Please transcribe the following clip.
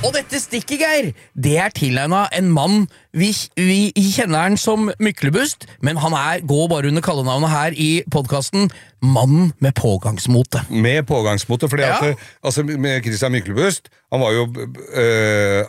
Og dette stikket, Geir, det tillegnet en mann vi kjenner han som Myklebust, men han går bare under kallenavnet her i podcasten Mannen med pågangsmote. Med pågangsmote, fordi at altså, med Christian Myklebust, han var jo